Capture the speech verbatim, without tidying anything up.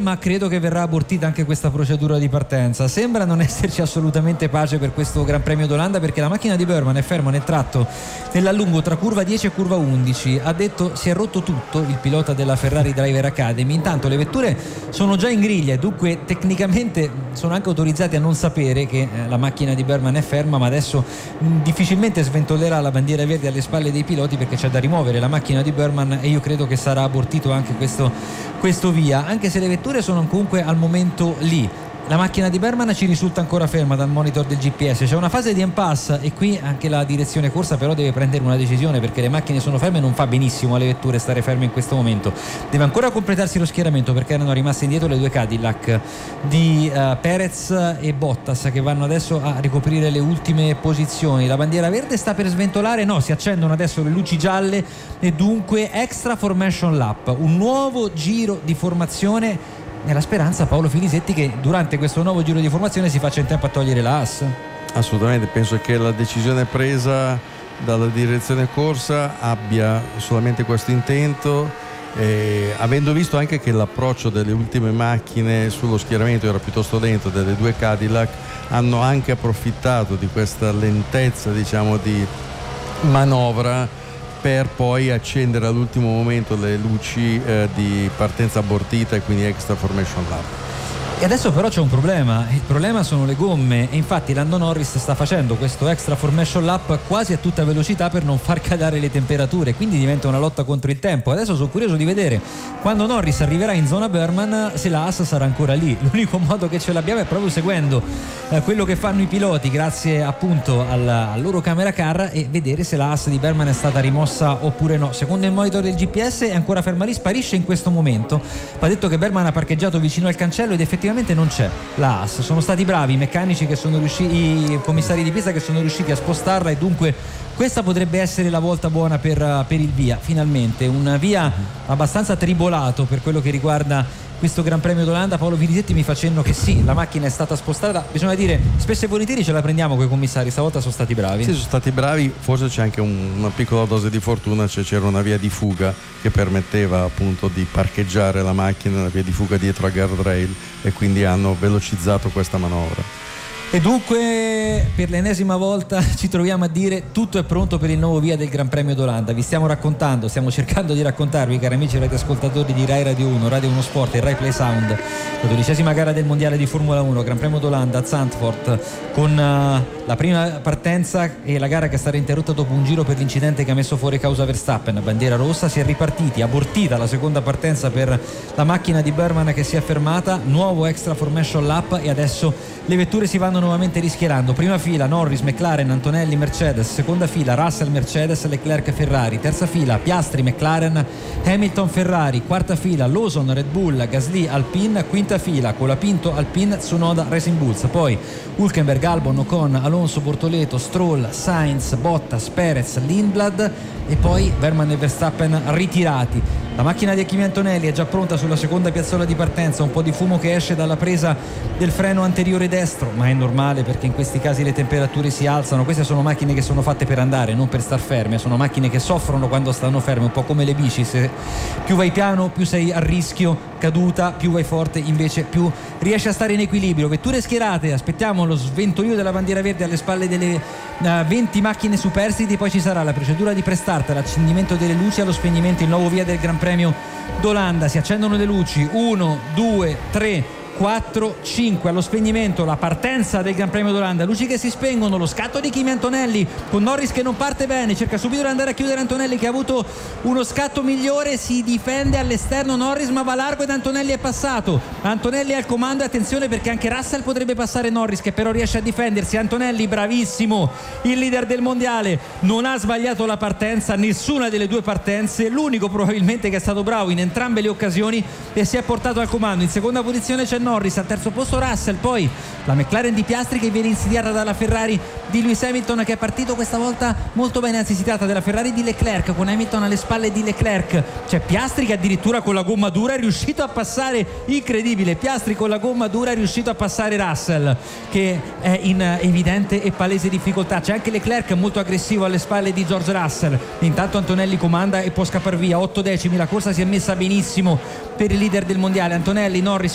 ma credo che verrà abortita anche questa procedura di partenza. Sembra non esserci assolutamente pace per questo Gran Premio d'Olanda, perché la macchina di Burman è ferma nel tratto nell'allungo tra curva dieci e curva undici. Ha detto si è rotto tutto il pilota della Ferrari Driver Academy. Intanto le vetture sono già in griglia e dunque tecnicamente sono anche autorizzati a non sapere che eh, la macchina di Burman è ferma, ma adesso mh, difficilmente sventolerà la bandiera verde alle spalle dei piloti, perché c'è da rimuovere la macchina di Burman e io credo che sarà abortito anche questo, questo via, anche se le vetture sono comunque al momento lì. La macchina di Burman ci risulta ancora ferma dal monitor del G P S, c'è una fase di impasse e qui anche la direzione corsa però deve prendere una decisione, perché le macchine sono ferme e non fa benissimo alle vetture stare ferme in questo momento. Deve ancora completarsi lo schieramento, perché erano rimaste indietro le due Cadillac di uh, Perez e Bottas, che vanno adesso a ricoprire le ultime posizioni. La bandiera verde sta per sventolare, no, si accendono adesso le luci gialle e dunque extra formation lap, un nuovo giro di formazione, nella speranza, Paolo Filisetti, che durante questo nuovo giro di formazione si faccia in tempo a togliere la Haas. Assolutamente, penso che la decisione presa dalla direzione corsa abbia solamente questo intento, eh, avendo visto anche che l'approccio delle ultime macchine sullo schieramento era piuttosto lento delle due Cadillac, hanno anche approfittato di questa lentezza, diciamo, di manovra per poi accendere all'ultimo momento le luci eh, di partenza abortita e quindi extra formation lap. E adesso però c'è un problema, il problema sono le gomme, e infatti Lando Norris sta facendo questo extra formation lap quasi a tutta velocità per non far calare le temperature, quindi diventa una lotta contro il tempo. Adesso sono curioso di vedere quando Norris arriverà in zona Burman se la Haas sarà ancora lì. L'unico modo che ce l'abbiamo è proprio seguendo eh, quello che fanno i piloti grazie appunto al, al loro camera car, e vedere se la Haas di Burman è stata rimossa oppure no. Secondo il monitor del G P S è ancora ferma lì, sparisce in questo momento. Va detto che Burman ha parcheggiato vicino al cancello ed effettivamente non c'è la Haas. Sono stati bravi i meccanici che sono riusciti, i commissari di pista che sono riusciti a spostarla, e dunque questa potrebbe essere la volta buona per, per il via. Finalmente un via abbastanza tribolato per quello che riguarda questo Gran Premio d'Olanda. Paolo Filisetti mi fa cenno che sì, la macchina è stata spostata, bisogna dire spesso e volentieri ce la prendiamo con i commissari, stavolta sono stati bravi. Sì, sono stati bravi, forse c'è anche un, una piccola dose di fortuna, cioè c'era una via di fuga che permetteva appunto di parcheggiare la macchina, la via di fuga dietro a guardrail, e quindi hanno velocizzato questa manovra. E dunque per l'ennesima volta ci troviamo a dire tutto è pronto per il nuovo via del Gran Premio d'Olanda. Vi stiamo raccontando, stiamo cercando di raccontarvi, cari amici radioascoltatori di Rai Radio uno, Radio uno Sport e Rai Play Sound, la dodicesima gara del mondiale di Formula uno, Gran Premio d'Olanda a Zandvoort, con uh, la prima partenza e la gara che è stata interrotta dopo un giro per l'incidente che ha messo fuori causa Verstappen, bandiera rossa, si è ripartiti, abortita la seconda partenza per la macchina di Burman che si è fermata, nuovo extra formation lap e adesso le vetture si vanno nuovamente rischierando. Prima fila Norris, McLaren, Antonelli, Mercedes, seconda fila Russell, Mercedes, Leclerc, Ferrari, terza fila Piastri, McLaren, Hamilton, Ferrari, quarta fila Lawson, Red Bull, Gasly, Alpine, quinta fila Colapinto, Alpine, Tsunoda, Racing Bulls, poi Hülkenberg, Albon, Ocon, Alonso, Bortoleto, Stroll, Sainz, Bottas, Perez, Lindblad e poi Verman e Verstappen ritirati. La macchina di Kimi Antonelli è già pronta sulla seconda piazzola di partenza, un po' di fumo che esce dalla presa del freno anteriore destro, ma è normale perché in questi casi le temperature si alzano. Queste sono macchine che sono fatte per andare, non per star ferme, sono macchine che soffrono quando stanno ferme, un po' come le bici, se più vai piano più sei a rischio caduta, più vai forte invece più riesci a stare in equilibrio. Vetture schierate, aspettiamo lo sventolio della bandiera verde alle spalle delle uh, venti macchine superstiti, poi ci sarà la procedura di prestart, l'accendimento delle luci, allo spegnimento il nuovo via del Gran Premio d'Olanda. Si accendono le luci, uno, due, tre, quattro, cinque, allo spegnimento la partenza del Gran Premio d'Olanda, luci che si spengono, lo scatto di Kimi Antonelli con Norris che non parte bene, cerca subito di andare a chiudere Antonelli che ha avuto uno scatto migliore, si difende all'esterno Norris ma va largo ed Antonelli è passato. Antonelli al comando e attenzione perché anche Russell potrebbe passare Norris che però riesce a difendersi. Antonelli bravissimo, il leader del mondiale, non ha sbagliato la partenza, nessuna delle due partenze, l'unico probabilmente che è stato bravo in entrambe le occasioni e si è portato al comando. In seconda posizione c'è Norris, al terzo posto Russell, poi la McLaren di Piastri che viene insidiata dalla Ferrari di Lewis Hamilton che è partito questa volta molto bene, anzi si tratta della Ferrari di Leclerc con Hamilton alle spalle di Leclerc. C'è Piastri che addirittura con la gomma dura è riuscito a passare, incredibile, Piastri con la gomma dura è riuscito a passare Russell che è in evidente e palese difficoltà. C'è anche Leclerc molto aggressivo alle spalle di George Russell, intanto Antonelli comanda e può scappare via, otto decimi, la corsa si è messa benissimo per il leader del mondiale. Antonelli, Norris,